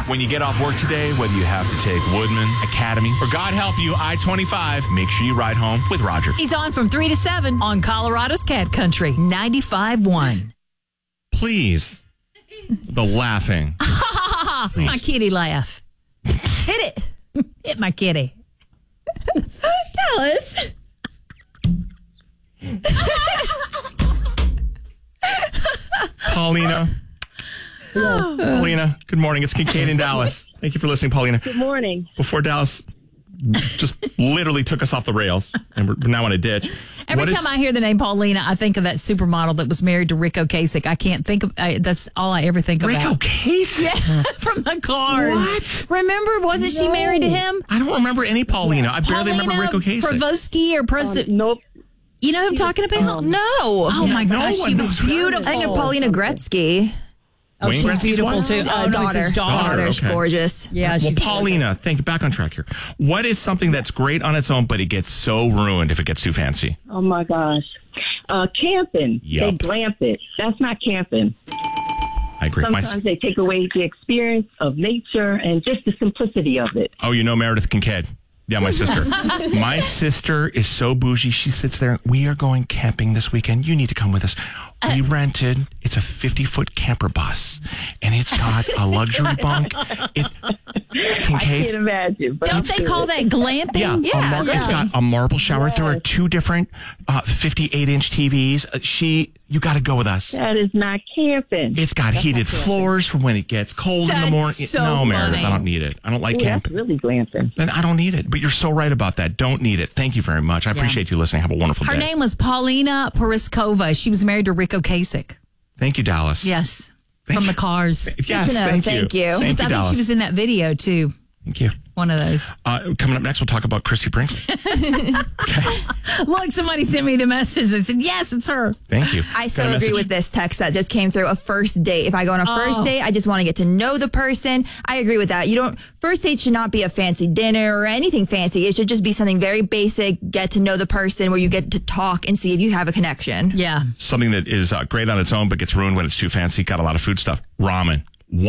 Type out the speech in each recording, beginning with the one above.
When you get off work today, whether you have to take Woodman, Academy, or God help you, I-25, make sure you ride home with Roger. He's on from 3 to 7 on Colorado's Cat Country, 95.1. Please. The laughing. My kitty laugh. Hit it. Hit my kitty. Dallas. Paulina. Paulina, good morning. It's Kincaid in Dallas. Thank you for listening, Paulina. Good morning. Before Dallas just literally took us off the rails, and we're now in a ditch. Every time I hear the name Paulina, I think of that supermodel that was married to Rick Ocasek. I can't think of that's all I ever think Rick about. Ocasek? Yeah, from the Cars. What? Remember? Wasn't she married to him? I don't remember any Paulina. I barely remember Rick Ocasek. Provoski or President? Nope. You know who I'm talking about? No. Oh my No gosh, one she knows was her. beautiful. I think of Paulina Gretzky. Oh, Wayne she's Gretzky's beautiful wife? too. Oh, no, it's his daughter. Daughter's okay. gorgeous. Yeah, Well, she's Paulina, thank you. Back on track here. What is something that's great on its own, but it gets so ruined if it gets too fancy? Oh, my gosh. Camping. Yep. They glamp it. That's not camping. I agree. Sometimes they take away the experience of nature and just the simplicity of it. Oh, you know Meredith Kincaid. Yeah, my sister. My sister is so bougie. She sits there. We are going camping this weekend. You need to come with us. We rented. It's a 50-foot camper bus, and it's got a luxury bunk. I Kincaid. can't imagine. But Don't they call that glamping? Yeah, it's got a marble shower. There are two different 58-inch TVs. You got to go with us. That is not camping. It's got heated floors for when it gets cold in the That's morning. so No, Meredith, funny. I don't need it. I don't like Ooh, that's camping. really glamping. Then I don't need it. But you're so right about that. Don't need it. Thank you very much. I appreciate you listening. Have a wonderful Her day. name was Paulina Poriskova. She was married to Rick Ocasek. Thank you, Dallas. Yes. Thank From you. the Cars. Yes, to know. thank Thank you. you. I Thank you, think Dallas. she was in that video too. Thank you. One of those. Coming up next, we'll talk about Christy Brinkley. Look, somebody sent me the message. I said, yes, it's her. Thank you. I Got so a agree message? with this text that just came through. A first date. If I go on a first date, I just want to get to know the person. I agree with that. First date should not be a fancy dinner or anything fancy. It should just be something very basic. Get to know the person where you get to talk and see if you have a connection. Yeah. Something that is great on its own, but gets ruined when it's too fancy. Got a lot of food stuff. Ramen.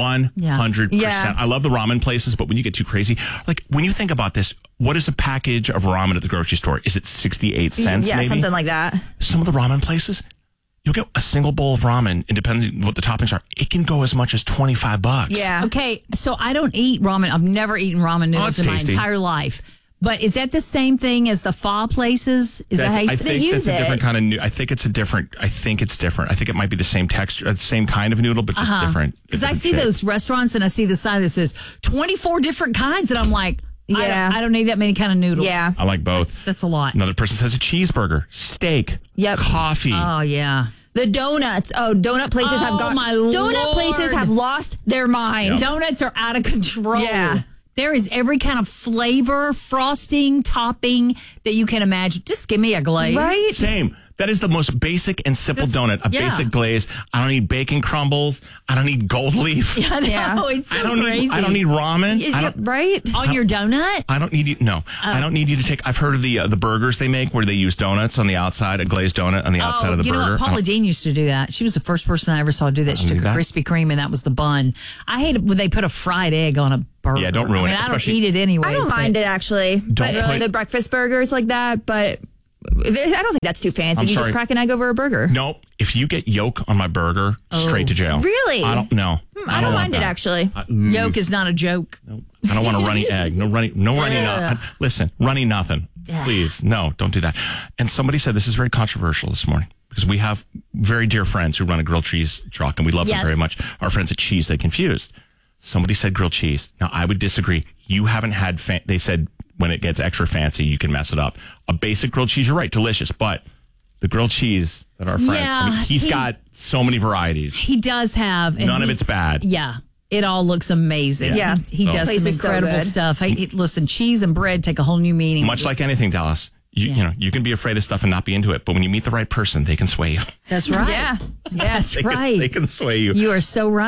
100%. Yeah. I love the ramen places, but when you get too crazy, like when you think about this, what is a package of ramen at the grocery store? Is it 68 cents Yeah, maybe? something like that. Some of the ramen places, you'll get a single bowl of ramen, and depending on what the toppings are, it can go as much as $25. Yeah. Okay, so I don't eat ramen. I've never eaten ramen noodles it's in my tasty. entire life. But is that the same thing as the pho places? Is that how you I say think use that's a it? different kind of new. I think it's different. I think it might be the same texture, the same kind of noodle, but just different. Because I different see shape. those restaurants and I see the sign that says 24 different kinds, and I'm like, Yeah. I don't need that many kind of noodles. Yeah. I like both. That's a lot. Another person says a cheeseburger, steak, Yep. coffee. Oh, yeah. The donuts. Oh, donut places have got. my Donut Lord. places have lost their mind. Donuts are out of control. Yeah. There is every kind of flavor, frosting, topping that you can imagine. Just give me a glaze. Right? Same. That is the most basic and simple donut. A yeah. basic glaze. I don't need bacon crumbles. I don't need gold leaf. I know. Yeah. It's so I don't crazy. need ramen. I don't. Right? On your donut? I don't need you. No, I don't need you to take. I've heard of the burgers they make where they use donuts on the outside, a glazed donut on the outside of the you burger. know what? Paula Dean used to do that. She was the first person I ever saw do that. She I took knew a that. Krispy Kreme and that was the bun. I hate it when they put a fried egg on a burger. Yeah, don't ruin I mean, it, I don't especially- eat it anyways. I don't mind it actually. Don't But, put- the breakfast burgers like that, but I don't think that's too fancy. I'm You sorry. just crack an egg over a burger. Nope. If you get yolk on my burger, straight to jail. Really? I don't know. I don't mind want it that. actually. Yolk is not a joke. I don't want a runny egg. No runny nothing. Listen, runny nothing. Please, no, don't do that. And somebody said this is very controversial this morning because we have very dear friends who run a grilled cheese truck and we love them Yes. very much. Our friends at Cheese They Confused. Somebody said grilled cheese. Now, I would disagree. You haven't had, they said when it gets extra fancy, you can mess it up. A basic grilled cheese, you're right, delicious. But the grilled cheese that our friend, Yeah, he's he- got so many varieties. He does have. and None of he- it's bad. Yeah. It all looks amazing. Yeah. He So- does Place some is so incredible good. stuff. Listen, cheese and bread take a whole new meaning. Much like anything, Dallas. You can be afraid of stuff and not be into it, but when you meet the right person, they can sway you. That's right. Yeah. That's They right. They can sway you. You are so right.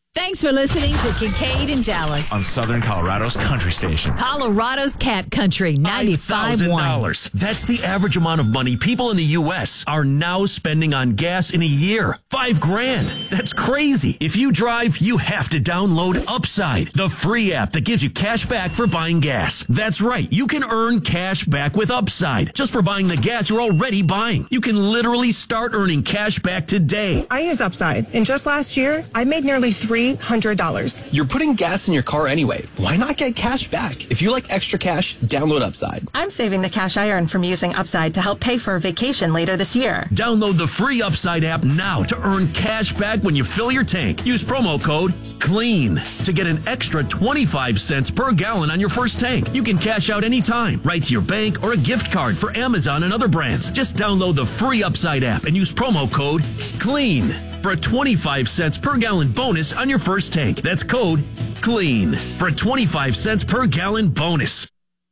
Thanks for listening to Kincaid and Dallas On Southern Colorado's country station. Colorado's Cat Country 95.1. $5,000. That's the average amount of money people in the U.S. are now spending on gas in a year. $5,000. That's crazy. If you drive, you have to download Upside, the free app that gives you cash back for buying gas. That's right. You can earn cash back with Upside just for buying the gas you're already buying. You can literally start earning cash back today. I use Upside, and just last year, I made nearly $300. You're putting gas in your car anyway. Why not get cash back? If you like extra cash, download Upside. I'm saving the cash I earn from using Upside to help pay for a vacation later this year. Download the free Upside app now to earn cash back when you fill your tank. Use promo code CLEAN to get an extra 25 cents per gallon on your first tank. You can cash out anytime, right to your bank or a gift card for Amazon and other brands. Just download the free Upside app and use promo code CLEAN for a 25 cents per gallon bonus on your first tank. That's code CLEAN for a 25 cents per gallon bonus.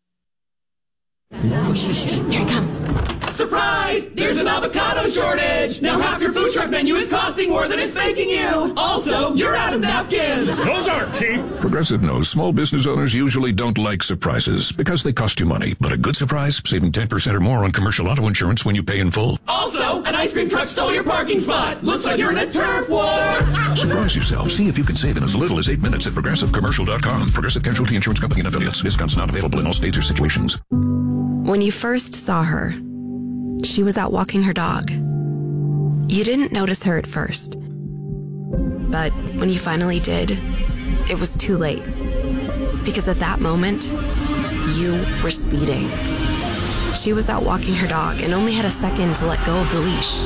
Here he comes. Surprise! There's an avocado shortage! Now half your food truck menu is costing more than it's making you! Also, you're out of napkins! Those aren't cheap! Progressive knows small business owners usually don't like surprises because they cost you money. But a good surprise? Saving 10% or more on commercial auto insurance when you pay in full. Also, an ice cream truck stole your parking spot! Looks like you're in a turf war! Surprise yourself. See if you can save in as little as 8 minutes at ProgressiveCommercial.com. Progressive Casualty Insurance Company and Affiliates. Discounts not available in all states or situations. When you first saw her, she was out walking her dog. You didn't notice her at first. But when you finally did, it was too late. Because at that moment, you were speeding. She was out walking her dog and only had a second to let go of the leash.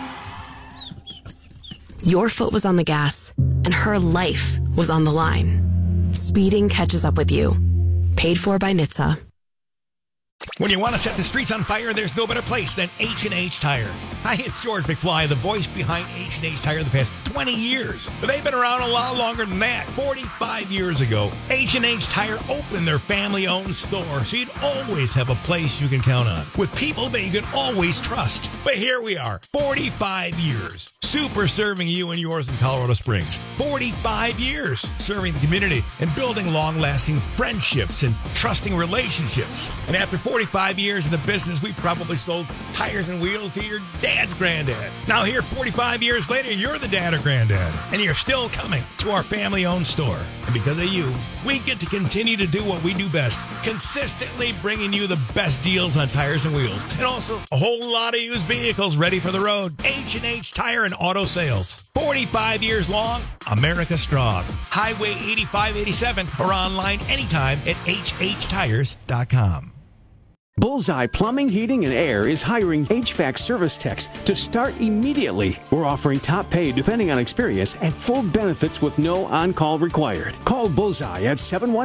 Your foot was on the gas, and her life was on the line. Speeding catches up with you. Paid for by NHTSA. When you want to set the streets on fire, there's no better place than H&H Tire. Hi, it's George McFly, the voice behind H&H Tire the past 20 years. But they've been around a lot longer than that. 45 years ago, H&H Tire opened their family-owned store, so you'd always have a place you can count on, with people that you can always trust. But here we are, 45 years, super serving you and yours in Colorado Springs. 45 years serving the community and building long-lasting friendships and trusting relationships. And after 45 years in the business, we probably sold tires and wheels to your dad's granddad. Now here, 45 years later, you're the dad or granddad, and you're still coming to our family-owned store. And because of you, we get to continue to do what we do best, consistently bringing you the best deals on tires and wheels, and also a whole lot of used vehicles ready for the road. H&H Tire and Auto Sales. 45 years long, America strong. Highway 8587 or online anytime at hhtires.com. Bullseye Plumbing, Heating, and Air is hiring HVAC service techs to start immediately. We're offering top pay depending on experience and full benefits with no on-call required. Call Bullseye at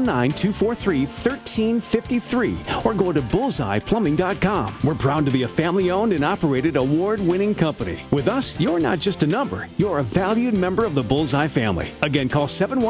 719-243-1353 or go to bullseyeplumbing.com. We're proud to be a family-owned and operated award-winning company. With us, you're not just a number. You're a valued member of the Bullseye family. Again, call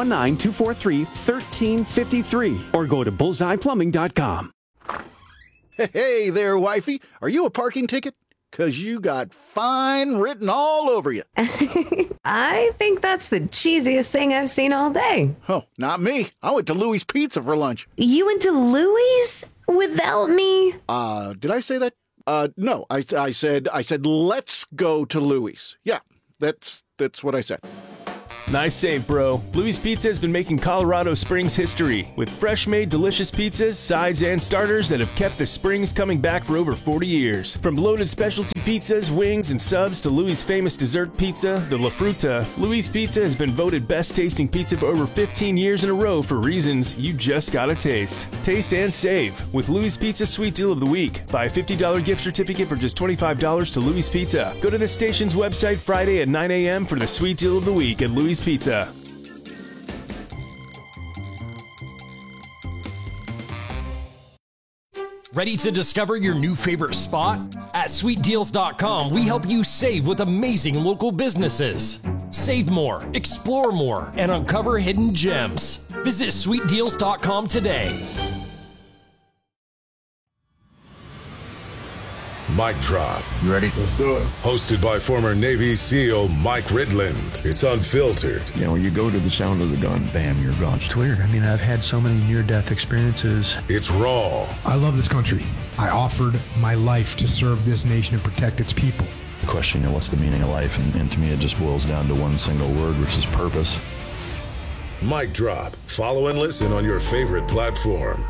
719-243-1353 or go to bullseyeplumbing.com. Hey there, wifey. Are you a parking ticket? 'Cause you got fine written all over you. I think that's the cheesiest thing I've seen all day. Oh, not me. I went to Louis Pizza for lunch. You went to Louis without me? Did I say that? No. I said let's go to Louis. Yeah, that's what I said. Nice save, bro. Louis Pizza has been making Colorado Springs history with fresh-made delicious pizzas, sides, and starters that have kept the Springs coming back for over 40 years. From loaded specialty pizzas, wings, and subs to Louis' famous dessert pizza, the La Fruta, Louis Pizza has been voted best-tasting pizza for over 15 years in a row for reasons you just gotta taste. Taste and save with Louis Pizza Sweet Deal of the Week. Buy a $50 gift certificate for just $25 to Louis Pizza. Go to the station's website Friday at 9 a.m. for the Sweet Deal of the Week at Louis Pizza. Ready to discover your new favorite spot? At SweetDeals.com, we help you save with amazing local businesses. Save more, explore more, and uncover hidden gems. Visit SweetDeals.com today. Mic Drop. You ready? Let's do it. Hosted by former Navy SEAL Mike Ridland. It's unfiltered. You know, you go to the sound of the gun, bam, you're gone. It's weird. I mean, I've had so many near-death experiences. It's raw. I love this country. I offered my life to serve this nation and protect its people. The question, you know, what's the meaning of life? And to me, it just boils down to one single word, which is purpose. Mic Drop. Follow and listen on your favorite platform.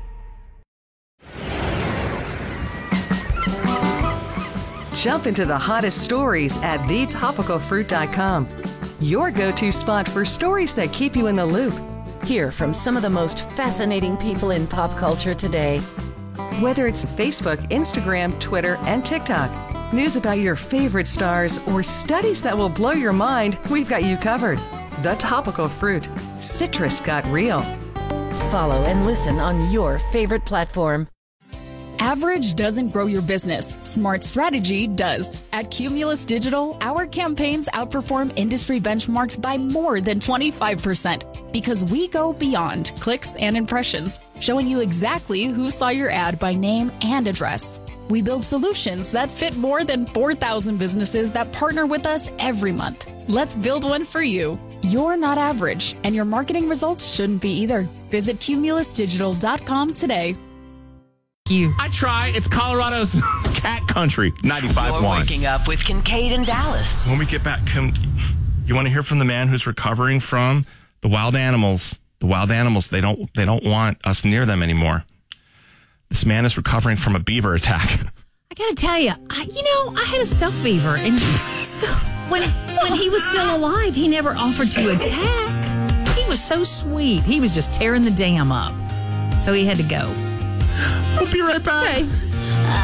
Jump into the hottest stories at thetopicalfruit.com. Your go-to spot for stories that keep you in the loop. Hear from some of the most fascinating people in pop culture today. Whether it's Facebook, Instagram, Twitter, and TikTok, news about your favorite stars, or studies that will blow your mind, we've got you covered. The Topical Fruit. Citrus got real. Follow and listen on your favorite platform. Average doesn't grow your business. Smart strategy does. At Cumulus Digital, our campaigns outperform industry benchmarks by more than 25% because we go beyond clicks and impressions, showing you exactly who saw your ad by name and address. We build solutions that fit more than 4,000 businesses that partner with us every month. Let's build one for you. You're not average, and your marketing results shouldn't be either. Visit cumulusdigital.com today. I try. It's Colorado's cat country, 95.1. You're waking up with Kincaid in Dallas. When we get back, you want to hear from the man who's recovering from the wild animals. The wild animals, they don't want us near them anymore. This man is recovering from a beaver attack. I got to tell you, I had a stuffed beaver, and so when he was still alive, he never offered to attack. He was so sweet. He was just tearing the dam up. So he had to go. We'll be right back. Okay.